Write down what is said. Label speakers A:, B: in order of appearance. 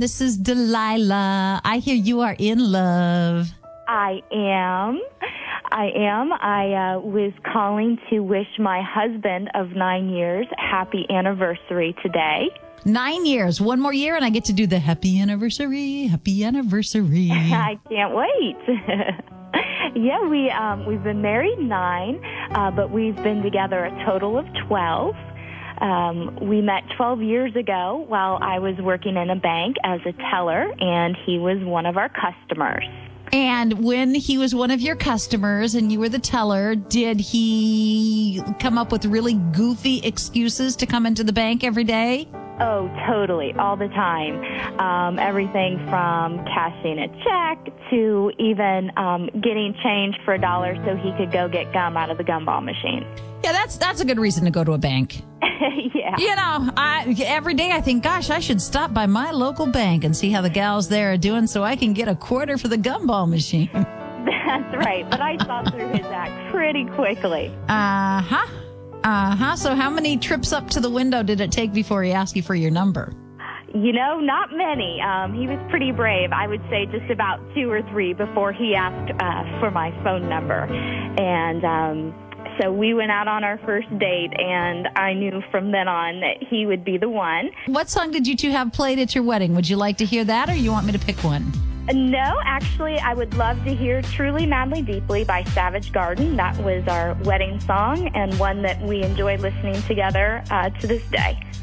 A: This is Delilah. I hear you are in love.
B: I am. I was calling to wish my husband of 9 years happy anniversary today.
A: 9 years. One more year and I get to do the happy anniversary. Happy anniversary.
B: I can't wait. Yeah, we've been married 9, but we've been together a total of 12. We met 12 years ago while I was working in a bank as a teller, and he was one of our customers.
A: And when he was one of your customers and you were the teller, did he come up with really goofy excuses to come into the bank every day?
B: Oh, totally, all the time. Everything from cashing a check to even getting change for $1 so he could go get gum out of the gumball machine.
A: Yeah, that's a good reason to go to a bank.
B: Yeah.
A: You know, every day I think, gosh, I should stop by my local bank and see how the gals there are doing so I can get a quarter for the gumball machine.
B: That's right, but I saw through his act pretty quickly.
A: So how many trips up to the window did it take before he asked you for your number?
B: You know, not many. He was pretty brave. I would say just about 2 or 3 before he asked for my phone number. And so we went out on our first date, and I knew from then on that he would be the one.
A: What song did you two have played at your wedding? Would you like to hear that, or you want me to pick one?
B: No, actually, I would love to hear Truly, Madly, Deeply by Savage Garden. That was our wedding song and one that we enjoy listening together to this day.